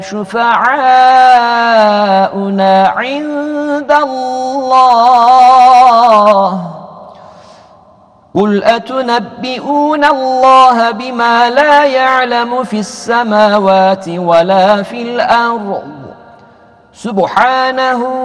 شفعاؤنا عند الله قل أتنبئون الله بما لا يعلم في السماوات ولا في الأرض سبحانه